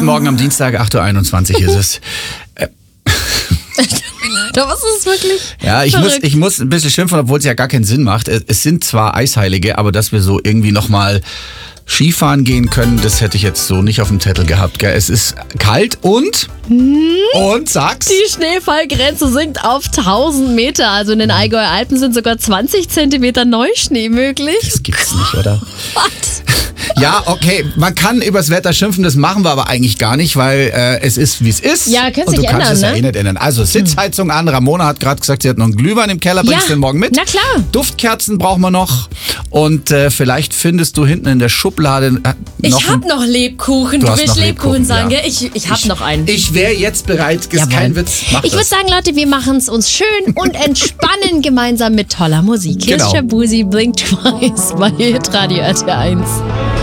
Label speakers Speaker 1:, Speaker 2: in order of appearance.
Speaker 1: Guten Morgen am Dienstag, 8.21 Uhr ist es.
Speaker 2: Aber es ist wirklich
Speaker 1: Ja,
Speaker 2: verrückt.
Speaker 1: ich muss ein bisschen schimpfen, obwohl es ja gar keinen Sinn macht. Es sind zwar Eisheilige, aber dass wir so irgendwie nochmal Skifahren gehen können, das hätte ich jetzt so nicht auf dem Zettel gehabt. Gell? Es ist kalt und sag's.
Speaker 2: Die Schneefallgrenze sinkt auf 1000 Meter. Also in den Allgäuer Alpen sind sogar 20 Zentimeter Neuschnee möglich.
Speaker 1: Das gibt's nicht, oder?
Speaker 2: Was?
Speaker 1: Ja, okay, man kann übers Wetter schimpfen, das machen wir aber eigentlich gar nicht, weil es ist, wie es ist.
Speaker 2: Ja, kannst
Speaker 1: und du
Speaker 2: dich
Speaker 1: kannst
Speaker 2: ändern,
Speaker 1: es ja
Speaker 2: ne?
Speaker 1: eh nicht ändern. Also Sitzheizung an, Ramona hat gerade gesagt, sie hat noch einen Glühwein im Keller, bringst du den morgen mit?
Speaker 2: Na klar.
Speaker 1: Duftkerzen brauchen wir noch und vielleicht findest du hinten in der Schublade noch
Speaker 2: Ich hab noch Lebkuchen. Du
Speaker 1: hast
Speaker 2: willst
Speaker 1: noch
Speaker 2: Lebkuchen sagen,
Speaker 1: ja.
Speaker 2: gell? Ich hab noch einen.
Speaker 1: Ich wäre jetzt bereit, ist
Speaker 2: Jawohl.
Speaker 1: kein Witz, mach
Speaker 2: Ich würde
Speaker 1: das.
Speaker 2: sagen, Leute, wir machen es uns schön und entspannen gemeinsam mit toller Musik. Hier ist
Speaker 1: Genau.
Speaker 2: Shabuzi, Blink Twice bei Hitradio RT1.